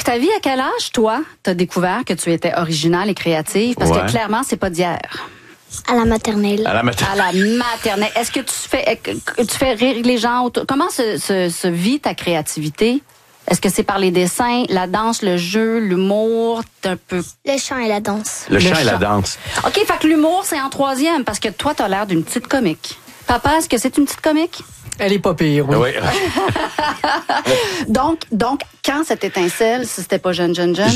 ta vie, à quel âge, toi, t'as découvert que tu étais originale et créative? Parce que clairement, c'est pas d'hier. À la maternelle. À la maternelle. Est-ce que tu fais rire les gens autour? Comment se vit ta créativité? Est-ce que c'est par les dessins, la danse, le jeu, l'humour, un peu... Le chant et la danse. Le chant et la danse. OK, fait que l'humour, c'est en troisième, parce que toi, t'as l'air d'une petite comique. Papa, est-ce que c'est une petite comique? Elle est pas pire, oui. Donc, quand cette étincelle, si c'était pas jeune?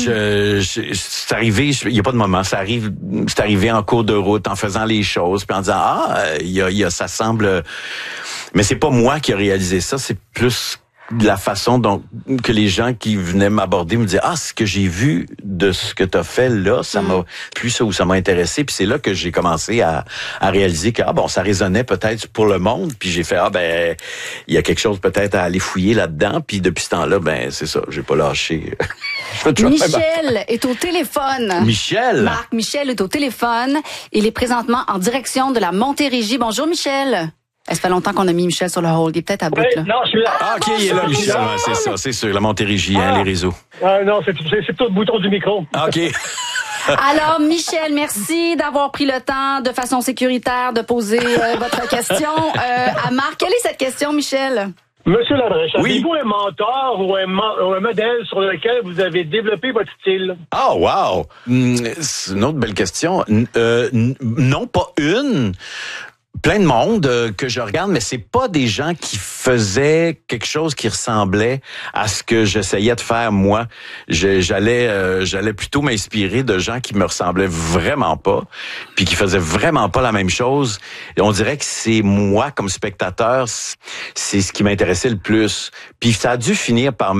C'est arrivé, il y a pas de moment, c'est arrivé en cours de route, en faisant les choses, puis en disant, ça semble... Mais c'est pas moi qui ai réalisé ça, c'est plus de la façon dont que les gens qui venaient m'aborder me disaient, ce que j'ai vu de ce que t'as fait là, ça m'a plu, ça, ou ça m'a intéressé, puis c'est là que j'ai commencé à réaliser que ça résonnait peut-être pour le monde, puis j'ai fait il y a quelque chose peut-être à aller fouiller là-dedans, puis depuis ce temps-là, c'est ça, j'ai pas lâché. Michel est au téléphone. Michel? Marc Michel est au téléphone. Il est présentement en direction de la Montérégie. Bonjour Michel. Ça fait longtemps qu'on a mis Michel sur le hold. Il est peut-être à bout, là. Non, je suis là. OK, il est là, Michel. C'est ça, c'est sûr. La Montérégie, les réseaux. Non, c'est plutôt le bouton du micro. OK. Alors, Michel, merci d'avoir pris le temps, de façon sécuritaire, de poser votre question à Marc. Quelle est cette question, Michel? Monsieur Labrèche, avez-vous un mentor ou un modèle sur lequel vous avez développé votre style? Oh, wow! C'est une autre belle question. Non, pas une. Plein de monde que je regarde, mais c'est pas des gens qui faisaient quelque chose qui ressemblait à ce que j'essayais de faire moi. J'allais plutôt m'inspirer de gens qui me ressemblaient vraiment pas, puis qui faisaient vraiment pas la même chose. Et on dirait que c'est moi comme spectateur, c'est ce qui m'intéressait le plus. Puis ça a dû finir par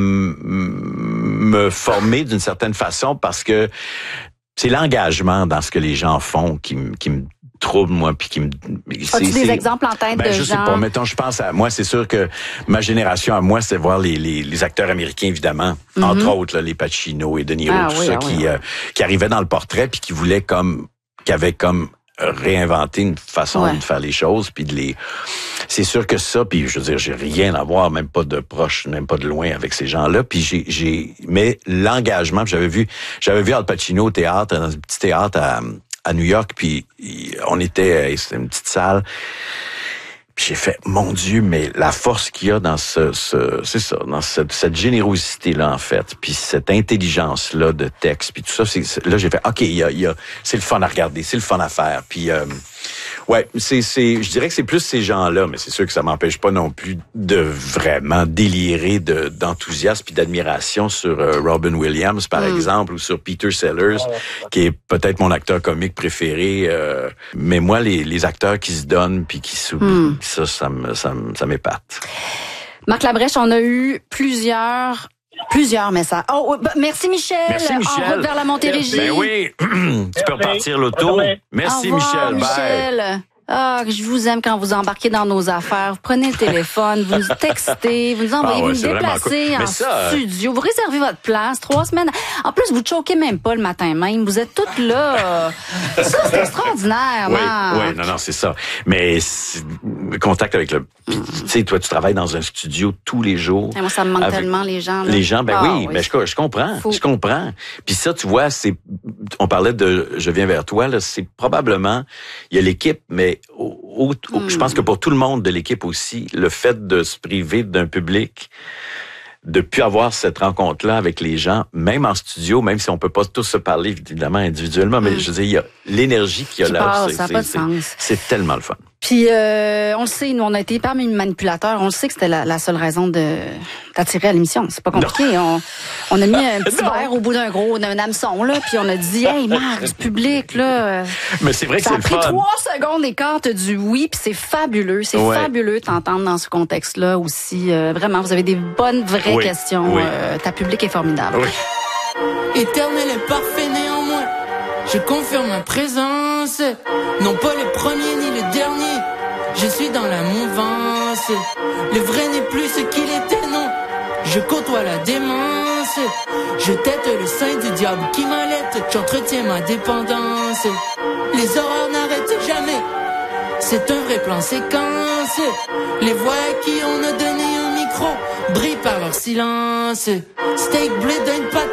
me former d'une certaine façon, parce que c'est l'engagement dans ce que les gens font qui me trouble, moi, puis qui me... As-tu des exemples en tête de gens? Je sais pas. Mettons, je pense à moi, c'est sûr que ma génération à moi, c'est voir les acteurs américains, évidemment. Entre autres, là, les Pacino et De Niro, qui arrivaient dans le portrait, puis qui voulaient qui avaient réinventé une façon de faire les choses, puis c'est sûr que ça, puis je veux dire, j'ai rien à voir, même pas de proche, même pas de loin avec ces gens-là, puis mais l'engagement, j'avais vu Al Pacino au théâtre, dans un petit théâtre à New York, puis c'était une petite salle. Puis j'ai fait, mon Dieu, mais la force qu'il y a dans c'est ça, dans cette générosité-là, en fait, puis cette intelligence-là de texte, puis tout ça, là, j'ai fait, OK, c'est le fun à regarder, c'est le fun à faire, puis je dirais que c'est plus ces gens-là, mais c'est sûr que ça m'empêche pas non plus de vraiment délirer d'enthousiasme puis d'admiration sur Robin Williams, par exemple, ou sur Peter Sellers, qui est peut-être mon acteur comique préféré. Mais moi, les acteurs qui se donnent puis qui s'oublient, ça m'épate. Marc Labrèche, on a eu plusieurs messages. Merci Michel. Merci Michel. En route vers la Montérégie. Ben oui, tu peux repartir l'auto. Merci Michel. Michel. Bye. Je vous aime quand vous embarquez dans nos affaires. Vous prenez le téléphone, vous nous textez, vous nous envoyez, vous nous déplacez en studio, vous réservez votre place, 3 semaines. En plus, vous choquez même pas le matin même. Vous êtes toutes là. Ça, c'est extraordinaire, Oui, non, c'est ça. Mais contact avec tu sais, toi, tu travailles dans un studio tous les jours. Et moi, ça me manque tellement, les gens. Là. Les gens, mais je comprends. Je comprends. Puis ça, tu vois, on parlait de Je viens vers toi, là, c'est probablement, il y a l'équipe, mais je pense que pour tout le monde de l'équipe aussi, le fait de se priver d'un public, de plus avoir cette rencontre-là avec les gens, même en studio, même si on peut pas tous se parler évidemment individuellement, mais je veux dire, il y a l'énergie qu'il y a là. Ça n'a pas de sens. C'est tellement le fun. Puis, on le sait, nous, on a été hyper manipulateurs. On le sait que c'était la seule raison d'attirer à l'émission. C'est pas compliqué. On a mis un petit verre au bout d'un hameçon, là, puis on a dit, hey, Marc, du public, là. Mais c'est vrai que c'est le fun. Ça a pris 3 secondes d'écart, t'as du oui, puis c'est fabuleux. C'est fabuleux de t'entendre dans ce contexte-là aussi. Vraiment, vous avez des bonnes, vraies questions. Ta public est formidable. Oui. Éternel et parfait néanmoins. Je confirme ma présence, non pas le premier ni le dernier. Je suis dans la mouvance. Le vrai n'est plus ce qu'il était, non. Je côtoie la démence. Je tête le sein du diable qui m'allait. J'entretiens ma dépendance. Les horreurs n'arrêtent jamais. C'est un vrai plan séquence. Les voix à qui on a donné un micro brillent par leur silence. Steak blé d'une pâte.